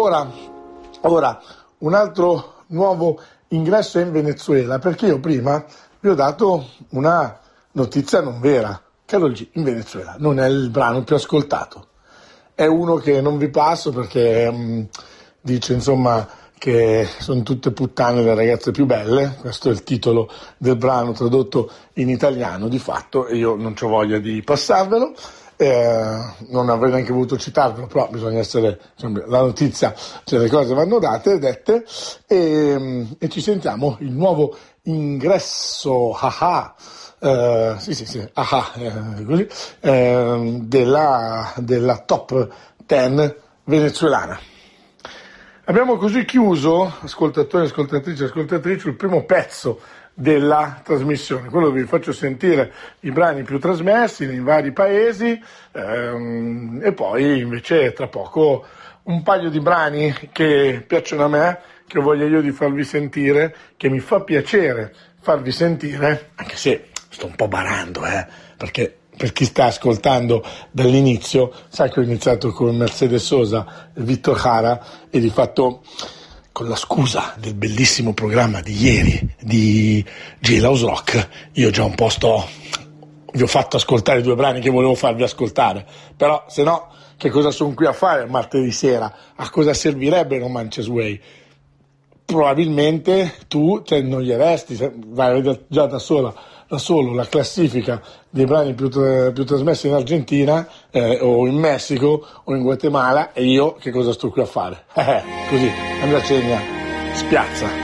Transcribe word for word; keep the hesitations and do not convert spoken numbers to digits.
Ora, ora, un altro nuovo ingresso in Venezuela, perché io prima vi ho dato una notizia non vera. Karol G in Venezuela non è il brano più ascoltato, è uno che non vi passo perché mh, dice insomma che sono tutte puttane le ragazze più belle, questo è il titolo del brano tradotto in italiano di fatto, e io non c'ho voglia di passarvelo, eh, non avrei neanche voluto citarvelo, però bisogna essere, insomma, la notizia, cioè le cose vanno date, dette, e, e ci sentiamo il nuovo ingresso, haha, Uh, sì sì sì, ah, eh, così, eh, della, della top dieci venezuelana. Abbiamo così chiuso, ascoltatori, ascoltatrici, ascoltatrici, il primo pezzo della trasmissione, quello vi faccio sentire i brani più trasmessi nei vari paesi, ehm, e poi invece tra poco un paio di brani che piacciono a me, che voglio io di farvi sentire, che mi fa piacere farvi sentire, anche se sto un po' barando, eh, perché per chi sta ascoltando dall'inizio, sai che ho iniziato con Mercedes Sosa e Victor Jara e di fatto con la scusa del bellissimo programma di ieri di Jailhouse Rock, io già un po' sto, vi ho fatto ascoltare due brani che volevo farvi ascoltare, però se no che cosa sono qui a fare martedì sera? A cosa servirebbe No Manches Way? Probabilmente tu ti annoieresti, vai a vedere già da sola da solo la classifica dei brani più, tra, più trasmessi in Argentina eh, o in Messico o in Guatemala, e io che cosa sto qui a fare? Così, Andrea Cegna spiazza.